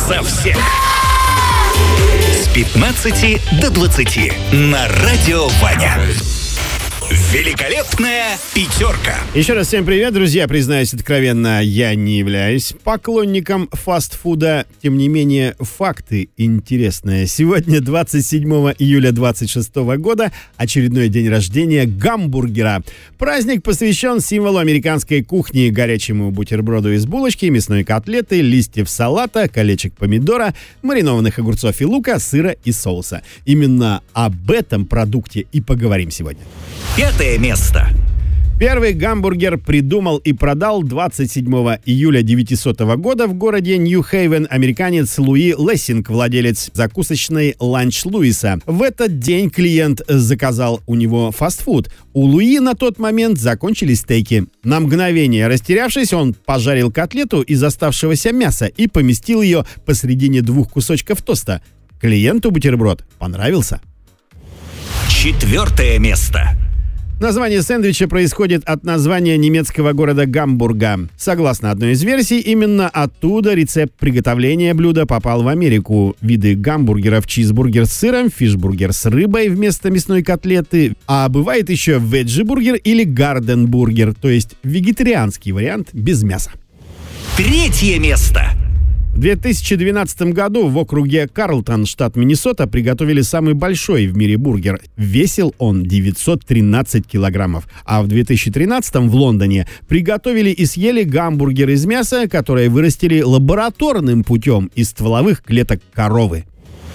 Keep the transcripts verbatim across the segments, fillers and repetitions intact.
за всех. С пятнадцати до двадцати на Радио Ваня. Великолепная пятерка. Еще раз всем привет, друзья. Признаюсь откровенно, я не являюсь поклонником фастфуда. Тем не менее, факты интересные. Сегодня, двадцать седьмого июля двадцать шестого года, очередной день рождения гамбургера. Праздник посвящен символу американской кухни: горячему бутерброду из булочки, мясной котлеты, листьев салата, колечек помидора, маринованных огурцов и лука, сыра и соуса. Именно об этом продукте и поговорим сегодня. Пятое место. Первый гамбургер придумал и продал двадцать седьмого июля девятисотого года в городе Нью-Хейвен американец Луи Лессинг, владелец закусочной «Ланч Луиса». В этот день клиент заказал у него фастфуд. У Луи на тот момент закончились стейки. На мгновение растерявшись, он пожарил котлету из оставшегося мяса и поместил ее посредине двух кусочков тоста. Клиенту бутерброд понравился. Четвертое место. Название сэндвича происходит от названия немецкого города Гамбурга. Согласно одной из версий, именно оттуда рецепт приготовления блюда попал в Америку. Виды гамбургеров: чизбургер с сыром, фишбургер с рыбой вместо мясной котлеты, а бывает еще веджи-бургер или гарденбургер, то есть вегетарианский вариант без мяса. Третье место. В две тысячи двенадцатом году в округе Карлтон, штат Миннесота, приготовили самый большой в мире бургер. Весил он девятьсот тринадцать килограммов. А в две тысячи тринадцатом в Лондоне приготовили и съели гамбургер из мяса, которое вырастили лабораторным путем из стволовых клеток коровы.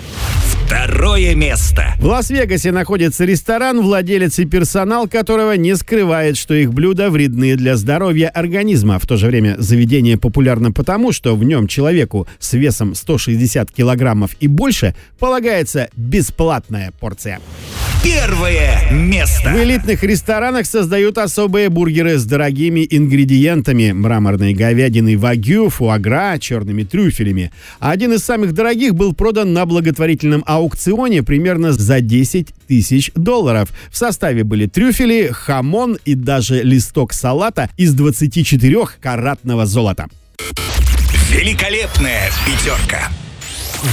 Второе место. В Лас-Вегасе находится ресторан, владелец и персонал которого не скрывает, что их блюда вредны для здоровья организма. В то же время заведение популярно потому, что в нем человеку с весом сто шестьдесят килограммов и больше полагается бесплатная порция. Первое место. В элитных ресторанах создают особые бургеры с дорогими ингредиентами: мраморной говядиной вагю, фуагра, черными трюфелями. Один из самых дорогих был продан на благотворительном аукционе примерно за десять тысяч долларов. В составе были трюфели, хамон и даже листок салата из двадцатичетырёхкаратного золота. Великолепная пятерка.